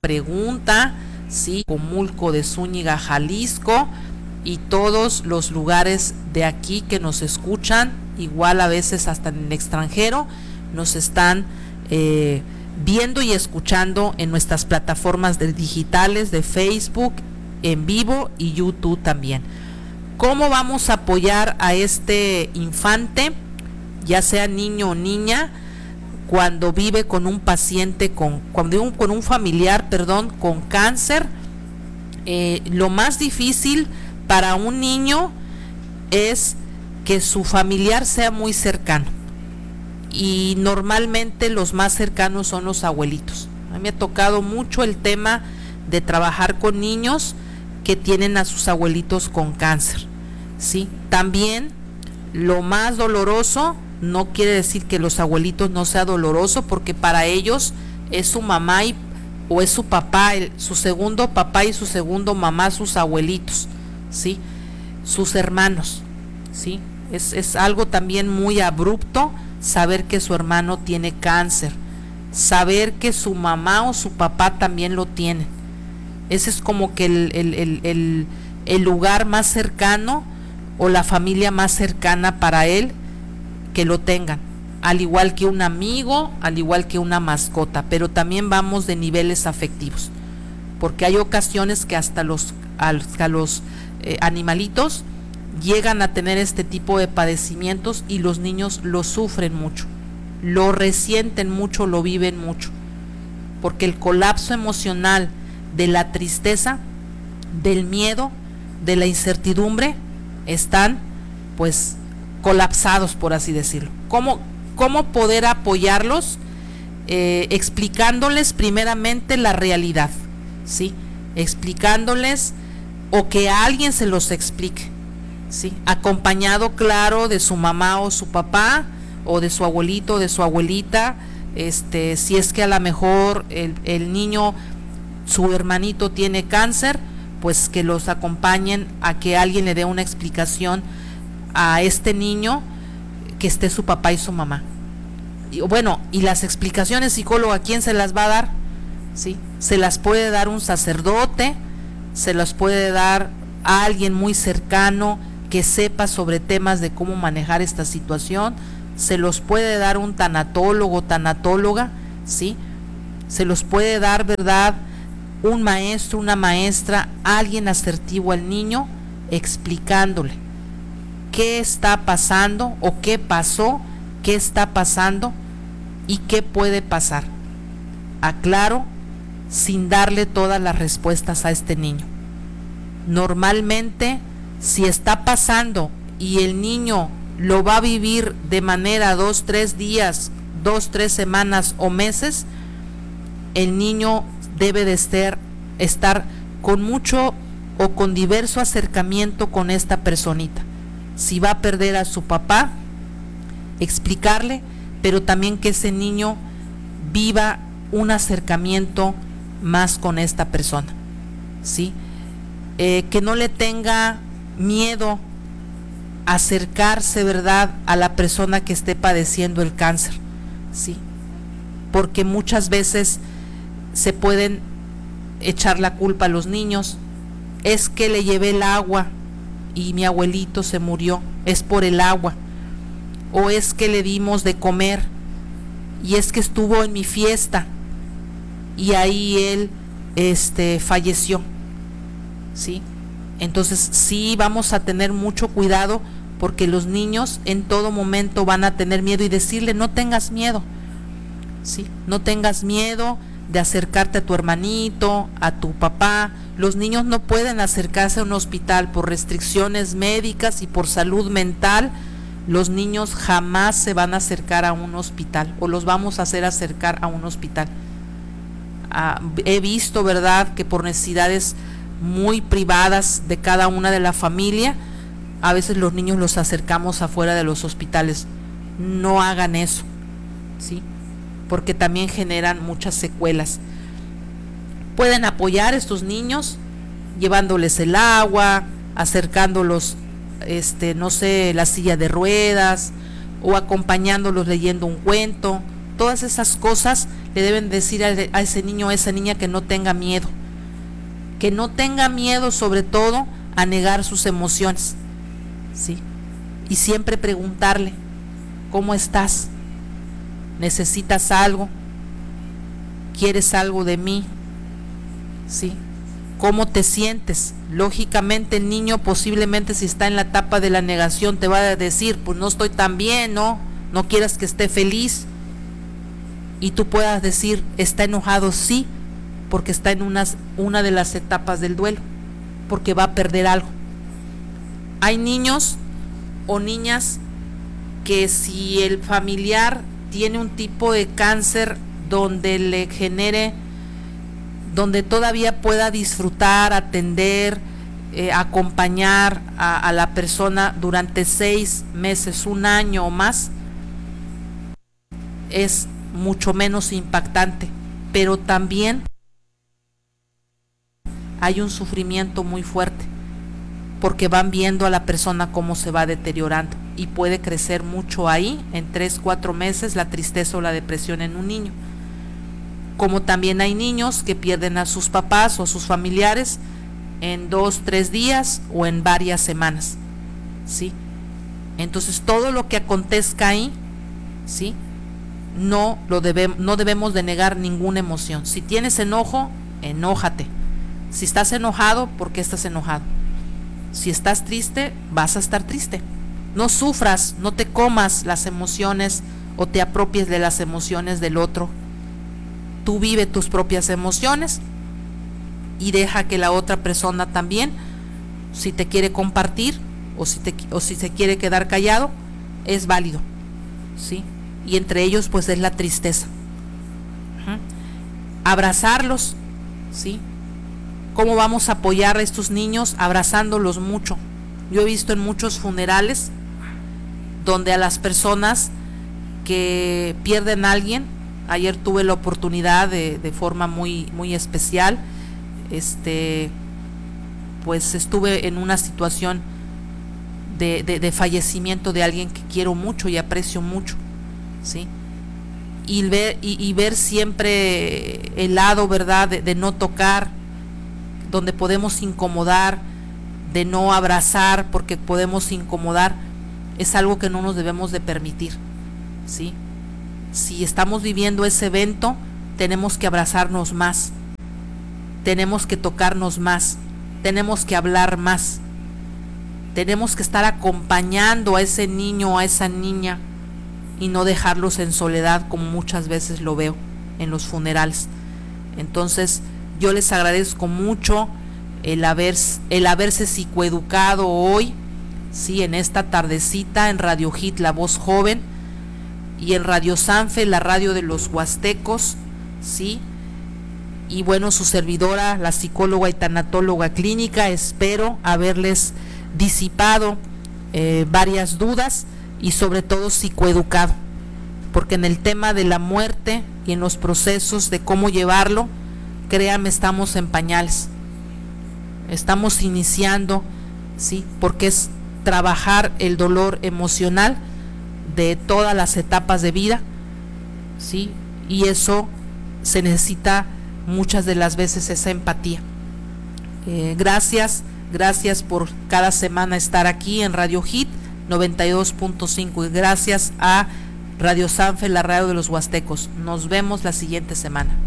pregunta, ¿sí? Comulco de Zúñiga, Jalisco, y todos los lugares de aquí que nos escuchan, igual a veces hasta en el extranjero, nos están viendo y escuchando en nuestras plataformas digitales de Facebook, en vivo y YouTube también. ¿Cómo vamos a apoyar a este infante, ya sea niño o niña, cuando vive con un paciente, con un familiar, con cáncer? Lo más difícil para un niño es que su familiar sea muy cercano, y normalmente los más cercanos son los abuelitos. A mí me ha tocado mucho el tema de trabajar con niños que tienen a sus abuelitos con cáncer, ¿sí? También lo más doloroso, no quiere decir que los abuelitos no sea doloroso, porque para ellos es su mamá o es su papá, su segundo papá y su segundo mamá, sus abuelitos, ¿sí? Sus hermanos, ¿sí? Es algo también muy abrupto saber que su hermano tiene cáncer, saber que su mamá o su papá también lo tienen. Ese es como que el lugar más cercano o la familia más cercana para él que lo tengan, al igual que un amigo, al igual que una mascota. Pero también vamos de niveles afectivos, porque hay ocasiones que hasta los animalitos llegan a tener este tipo de padecimientos, y los niños lo sufren mucho, lo resienten mucho, lo viven mucho, porque el colapso emocional de la tristeza, del miedo, de la incertidumbre, están pues colapsados, por así decirlo. ¿Cómo poder apoyarlos? Explicándoles primeramente la realidad, ¿sí? Explicándoles, o que alguien se los explique, ¿sí? Acompañado, claro, de su mamá o su papá, o de su abuelito o de su abuelita. Si es que a lo mejor el niño, su hermanito tiene cáncer, pues que los acompañen a que alguien le dé una explicación a este niño, que esté su papá y su mamá. Y las explicaciones, psicólogo, ¿a quién se las va a dar? ¿Sí? Se las puede dar un sacerdote, se las puede dar a alguien muy cercano que sepa sobre temas de cómo manejar esta situación, se los puede dar un tanatólogo, tanatóloga, ¿sí? Se los puede dar, ¿verdad?, un maestro, una maestra, alguien asertivo al niño, explicándole qué está pasando, o qué pasó, qué está pasando y qué puede pasar. Aclaro, sin darle todas las respuestas a este niño. Normalmente, si está pasando y el niño lo va a vivir de manera 2, 3 días, 2, 3 semanas o meses, el niño debe de estar con mucho o con diverso acercamiento con esta personita. Si va a perder a su papá, explicarle, pero también que ese niño viva un acercamiento más con esta persona, ¿sí? Que no le tenga miedo a acercarse, ¿verdad?, a la persona que esté padeciendo el cáncer, ¿sí? Porque muchas veces se pueden echar la culpa a los niños. Es que le llevé el agua y mi abuelito se murió, es por el agua. O es que le dimos de comer y es que estuvo en mi fiesta y ahí él falleció, ¿sí? Entonces sí vamos a tener mucho cuidado, porque los niños en todo momento van a tener miedo, y decirle: no tengas miedo, ¿sí? No tengas miedo de acercarte a tu hermanito, a tu papá. Los niños no pueden acercarse a un hospital por restricciones médicas y por salud mental. Los niños jamás se van a acercar a un hospital, o los vamos a hacer acercar a un hospital. He visto, ¿verdad?, que por necesidades muy privadas de cada una de la familia, a veces los niños los acercamos afuera de los hospitales. No hagan eso, ¿sí? Porque también generan muchas secuelas. Pueden apoyar a estos niños llevándoles el agua, acercándolos, no sé, la silla de ruedas, o acompañándolos leyendo un cuento, Todas esas cosas le deben decir a ese niño o a esa niña que no tenga miedo. Que no tenga miedo, sobre todo, a negar sus emociones, ¿sí? Y siempre preguntarle: ¿cómo estás? ¿Necesitas algo? ¿Quieres algo de mí? ¿Sí? ¿Cómo te sientes? Lógicamente el niño, posiblemente si está en la etapa de la negación, te va a decir: pues no estoy tan bien, no quieras que esté feliz. Y tú puedas decir: está enojado, sí, porque está en una de las etapas del duelo, porque va a perder algo. Hay niños o niñas que, si el familiar tiene un tipo de cáncer donde le genere, donde todavía pueda disfrutar, atender, acompañar a la persona durante 6 meses, 1 año o más, es mucho menos impactante, pero también hay un sufrimiento muy fuerte, porque van viendo a la persona cómo se va deteriorando, y puede crecer mucho ahí, en 3-4 meses, la tristeza o la depresión en un niño. Como también hay niños que pierden a sus papás o a sus familiares en 2-3 días o en varias semanas, ¿sí? Entonces todo lo que acontezca ahí, ¿sí?, no debemos de negar ninguna emoción. Si tienes enojo, enójate. Si estás enojado, ¿por qué estás enojado? Si estás triste, vas a estar triste. No sufras, no te comas las emociones o te apropies de las emociones del otro. Tú vive tus propias emociones y deja que la otra persona también, si te quiere compartir o si se quiere quedar callado, es válido, ¿sí? Y entre ellos pues es la tristeza. Abrazarlos, ¿sí? ¿Cómo vamos a apoyar a estos niños? Abrazándolos mucho. Yo he visto en muchos funerales donde a las personas que pierden a alguien, ayer tuve la oportunidad de forma muy, muy especial, pues estuve en una situación de fallecimiento de alguien que quiero mucho y aprecio mucho, ¿sí? Y ver siempre el lado, ¿verdad?, de no tocar, donde podemos incomodar, de no abrazar porque podemos incomodar, es algo que no nos debemos de permitir, ¿sí? Si estamos viviendo ese evento, tenemos que abrazarnos más, tenemos que tocarnos más, tenemos que hablar más, tenemos que estar acompañando a ese niño o a esa niña y no dejarlos en soledad, como muchas veces lo veo en los funerales. Entonces yo les agradezco mucho el haberse psicoeducado hoy, sí, en esta tardecita, en Radio Hit, la voz joven, y en Radio Sanfe, la radio de los huastecos, sí. Y bueno, su servidora, la psicóloga y tanatóloga clínica, espero haberles disipado varias dudas y sobre todo psicoeducado, porque en el tema de la muerte y en los procesos de cómo llevarlo, créanme, estamos en pañales, estamos iniciando, ¿sí? Porque es trabajar el dolor emocional de todas las etapas de vida, ¿sí? Y eso se necesita muchas de las veces esa empatía. Gracias por cada semana estar aquí en Radio Hit 92.5 y gracias a Radio Sanfe, la radio de los huastecos. Nos vemos la siguiente semana.